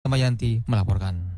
Damayanti melaporkan.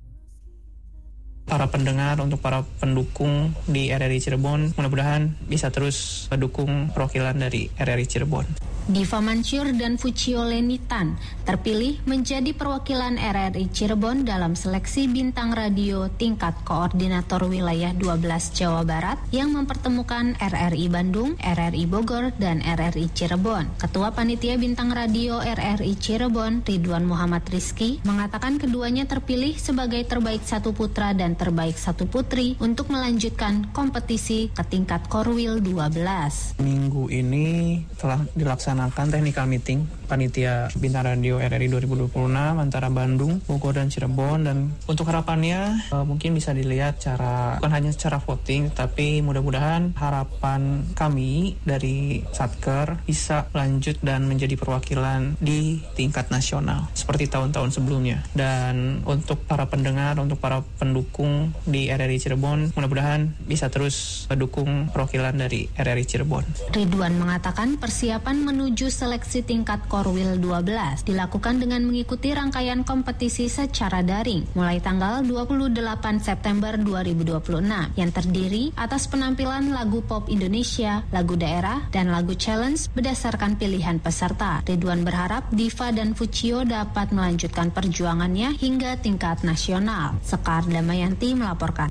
Para pendengar, untuk para pendukung di RRI Cirebon, mudah-mudahan bisa terus mendukung perwakilan dari RRI Cirebon. Diva Mansur dan Fucio Lenitan terpilih menjadi perwakilan RRI Cirebon dalam seleksi bintang radio tingkat koordinator wilayah 12 Jawa Barat yang mempertemukan RRI Bandung, RRI Bogor, dan RRI Cirebon. Ketua Panitia Bintang Radio RRI Cirebon, Ridwan Muhammad Rizky, mengatakan keduanya terpilih sebagai terbaik satu putra dan terbaik satu putri untuk melanjutkan kompetisi ke tingkat Korwil 12. Minggu ini telah dilaksanakan technical meeting Panitia Bintang Radio RRI 2026 antara Bandung, Bogor, dan Cirebon, dan untuk harapannya mungkin bisa dilihat bukan hanya secara voting, tapi mudah-mudahan harapan kami dari Satker bisa lanjut dan menjadi perwakilan di tingkat nasional seperti tahun-tahun sebelumnya. Dan untuk para pendengar, untuk para pendukung di RRI Cirebon, mudah-mudahan bisa terus mendukung perwakilan dari RRI Cirebon. Ridwan mengatakan persiapan menuju seleksi tingkat Korwil 12 dilakukan dengan mengikuti rangkaian kompetisi secara daring mulai tanggal 28 September 2026 yang terdiri atas penampilan lagu pop Indonesia, lagu daerah, dan lagu challenge berdasarkan pilihan peserta. Ridwan berharap Diva dan Fucio dapat melanjutkan perjuangannya hingga tingkat nasional. Sekar Damayanti melaporkan.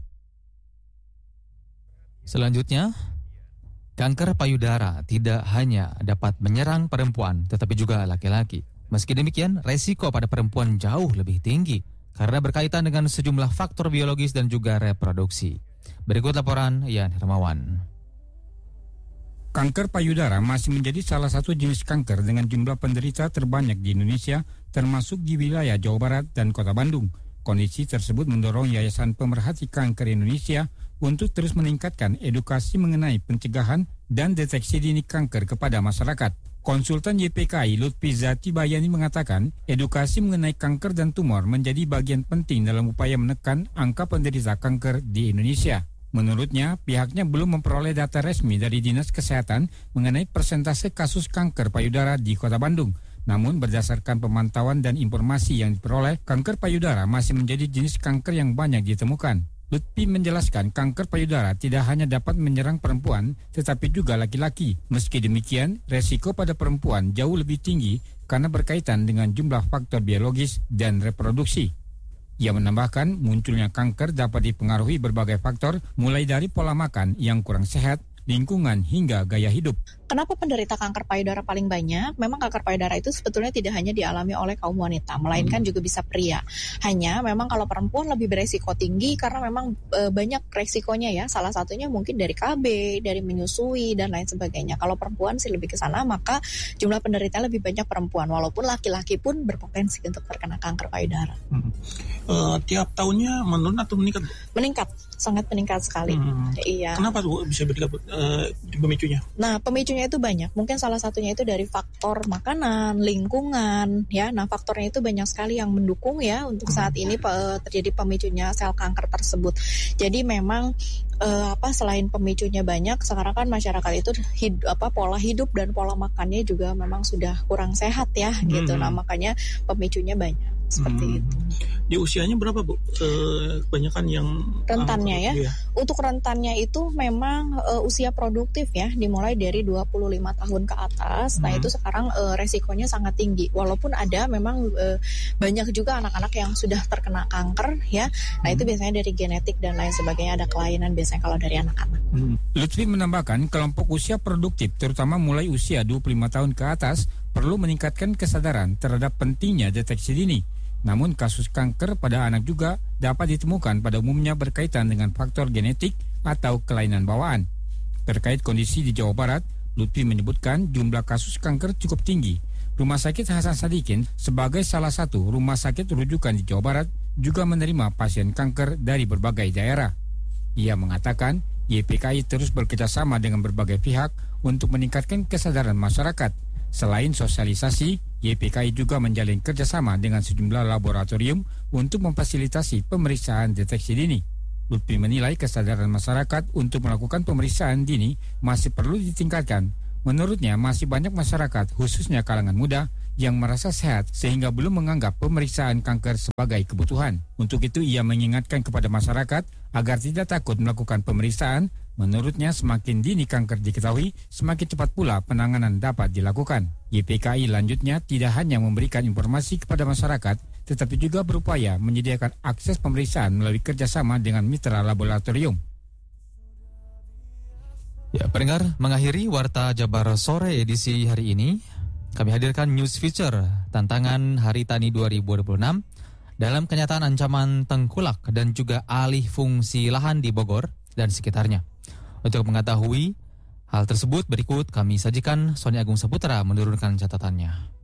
Selanjutnya, kanker payudara tidak hanya dapat menyerang perempuan, tetapi juga laki-laki. Meski demikian, resiko pada perempuan jauh lebih tinggi karena berkaitan dengan sejumlah faktor biologis dan juga reproduksi. Berikut laporan Yan Hermawan. Kanker payudara masih menjadi salah satu jenis kanker dengan jumlah penderita terbanyak di Indonesia, termasuk di wilayah Jawa Barat dan Kota Bandung. Kondisi tersebut mendorong Yayasan Pemerhati Kanker Indonesia untuk terus meningkatkan edukasi mengenai pencegahan dan deteksi dini kanker kepada masyarakat. Konsultan YPKI Lutfi Zati Bayani mengatakan, edukasi mengenai kanker dan tumor menjadi bagian penting dalam upaya menekan angka penderita kanker di Indonesia. Menurutnya, pihaknya belum memperoleh data resmi dari Dinas Kesehatan mengenai persentase kasus kanker payudara di Kota Bandung. Namun berdasarkan pemantauan dan informasi yang diperoleh, kanker payudara masih menjadi jenis kanker yang banyak ditemukan. Lutfi menjelaskan kanker payudara tidak hanya dapat menyerang perempuan, tetapi juga laki-laki. Meski demikian, resiko pada perempuan jauh lebih tinggi karena berkaitan dengan jumlah faktor biologis dan reproduksi. Ia menambahkan munculnya kanker dapat dipengaruhi berbagai faktor, mulai dari pola makan yang kurang sehat, lingkungan hingga gaya hidup. Kenapa penderita kanker payudara paling banyak? Memang kanker payudara itu sebetulnya tidak hanya dialami oleh kaum wanita, melainkan juga bisa pria. Hanya memang kalau perempuan lebih beresiko tinggi karena memang banyak resikonya ya. Salah satunya mungkin dari KB, dari menyusui dan lain sebagainya. Kalau perempuan sih lebih ke sana, maka jumlah penderita lebih banyak perempuan. Walaupun laki-laki pun berpotensi untuk terkena kanker payudara. Tiap tahunnya menurun atau meningkat? Meningkat, sangat meningkat sekali. Iya. Kenapa tuh bisa meningkat pemicunya? Nah, pemicunya itu banyak. Mungkin salah satunya itu dari faktor makanan, lingkungan, ya. Nah, faktornya itu banyak sekali yang mendukung ya untuk saat ini terjadi pemicunya sel kanker tersebut. Jadi memang selain pemicunya banyak, sekarang kan masyarakat itu pola hidup dan pola makannya juga memang sudah kurang sehat ya, gitu. Nah, makanya pemicunya banyak. Seperti itu. Di usianya berapa, Bu? Kebanyakan yang rentannya ya. Untuk rentannya itu memang usia produktif ya, dimulai dari 25 tahun ke atas. Nah, itu sekarang resikonya sangat tinggi. Walaupun ada memang banyak juga anak-anak yang sudah terkena kanker ya. Nah, itu biasanya dari genetik dan lain sebagainya, ada kelainan biasanya kalau dari anak-anak. Lutfi menambahkan kelompok usia produktif terutama mulai usia 25 tahun ke atas perlu meningkatkan kesadaran terhadap pentingnya deteksi dini. Namun kasus kanker pada anak juga dapat ditemukan pada umumnya berkaitan dengan faktor genetik atau kelainan bawaan. Terkait kondisi di Jawa Barat, Lutfi menyebutkan jumlah kasus kanker cukup tinggi. Rumah sakit Hasan Sadikin sebagai salah satu rumah sakit rujukan di Jawa Barat juga menerima pasien kanker dari berbagai daerah. Ia mengatakan YPKI terus bekerjasama dengan berbagai pihak untuk meningkatkan kesadaran masyarakat. Selain sosialisasi, YPKI juga menjalin kerjasama dengan sejumlah laboratorium untuk memfasilitasi pemeriksaan deteksi dini. Lutfi menilai kesadaran masyarakat untuk melakukan pemeriksaan dini masih perlu ditingkatkan. Menurutnya masih banyak masyarakat, khususnya kalangan muda, yang merasa sehat sehingga belum menganggap pemeriksaan kanker sebagai kebutuhan. Untuk itu ia mengingatkan kepada masyarakat agar tidak takut melakukan pemeriksaan. Menurutnya semakin dini kanker diketahui, semakin cepat pula penanganan dapat dilakukan. YPKI lanjutnya tidak hanya memberikan informasi kepada masyarakat, tetapi juga berupaya menyediakan akses pemeriksaan melalui kerjasama dengan mitra laboratorium. Ya, pendengar, mengakhiri Warta Jabar Sore edisi hari ini, kami hadirkan news feature tantangan Hari Tani 2026 dalam kenyataan ancaman tengkulak dan juga alih fungsi lahan di Bogor dan sekitarnya. Untuk mengetahui hal tersebut, berikut kami sajikan Sony Agung Saputra menurunkan catatannya.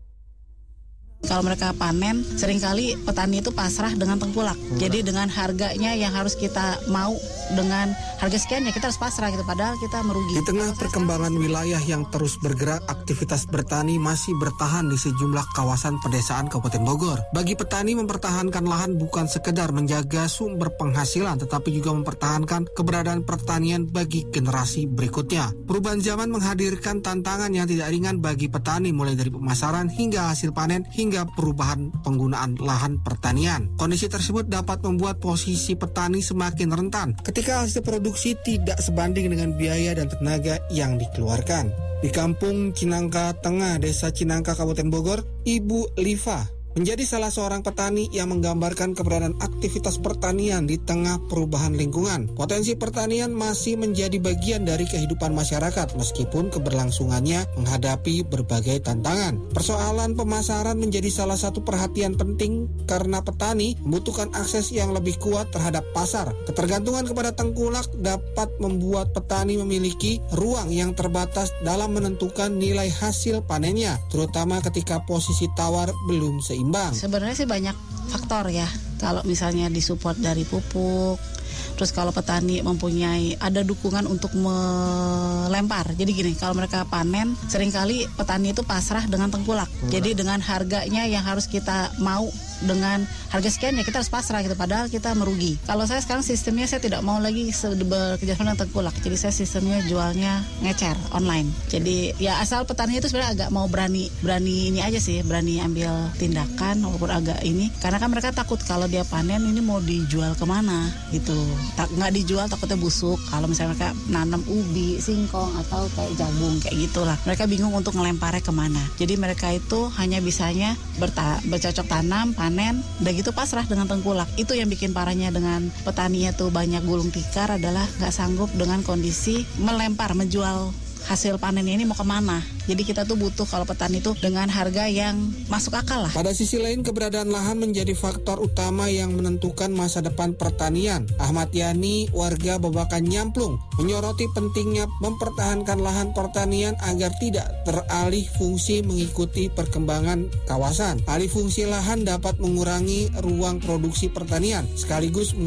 Kalau mereka panen, seringkali petani itu pasrah dengan tengkulak. Jadi dengan harganya yang harus kita mau, dengan harga sekian ya kita harus pasrah gitu, padahal kita merugi. Di tengah perkembangan wilayah yang terus bergerak, aktivitas bertani masih bertahan di sejumlah kawasan pedesaan Kabupaten Bogor. Bagi petani, mempertahankan lahan bukan sekedar menjaga sumber penghasilan, tetapi juga mempertahankan keberadaan pertanian bagi generasi berikutnya. Perubahan zaman menghadirkan tantangan yang tidak ringan bagi petani, mulai dari pemasaran hingga hasil panen hingga perubahan penggunaan lahan pertanian. Kondisi tersebut dapat membuat posisi petani semakin rentan ketika hasil produksi tidak sebanding dengan biaya dan tenaga yang dikeluarkan. Di Kampung Cinangka Tengah, Desa Cinangka, Kabupaten Bogor, Ibu Liva menjadi salah seorang petani yang menggambarkan keberadaan aktivitas pertanian di tengah perubahan lingkungan. Potensi pertanian masih menjadi bagian dari kehidupan masyarakat meskipun keberlangsungannya menghadapi berbagai tantangan. Persoalan pemasaran menjadi salah satu perhatian penting karena petani membutuhkan akses yang lebih kuat terhadap pasar. Ketergantungan kepada tengkulak dapat membuat petani memiliki ruang yang terbatas dalam menentukan nilai hasil panennya, terutama ketika posisi tawar belum seimbang. Sebenarnya sih banyak faktor ya. Kalau misalnya disupport dari pupuk, terus kalau petani mempunyai ada dukungan untuk melempar. Jadi gini, kalau mereka panen, seringkali petani itu pasrah dengan tengkulak. Jadi dengan harganya yang harus kita mau, dengan harga sekian ya kita harus pasrah gitu, padahal kita merugi. Kalau saya sekarang sistemnya saya tidak mau lagi bekerjasama dengan tengkulak. Jadi saya sistemnya jualnya ngecer online. Jadi ya asal petani itu sebenarnya agak mau berani ini aja sih, berani ambil tindakan walaupun agak ini, karena kan mereka takut kalau dia panen ini mau dijual kemana gitu. Nggak dijual takutnya busuk. Kalau misalnya mereka nanam ubi, singkong atau kayak jagung kayak gitulah, mereka bingung untuk ngelemparnya kemana. Jadi mereka itu hanya bisanya bercocok tanam, panen, udah gitu pasrah dengan tengkulak. Itu yang bikin parahnya dengan petaninya tuh banyak gulung tikar adalah nggak sanggup dengan kondisi melempar, menjual hasil panennya ini mau kemana. Jadi kita tuh butuh kalau petani tuh dengan harga yang masuk akal lah. Pada sisi lain, keberadaan lahan menjadi faktor utama yang menentukan masa depan pertanian. Ahmad Yani, warga Babakan Nyamplung, menyoroti pentingnya mempertahankan lahan pertanian agar tidak teralih fungsi mengikuti perkembangan kawasan. Alih fungsi lahan dapat mengurangi ruang produksi pertanian, sekaligus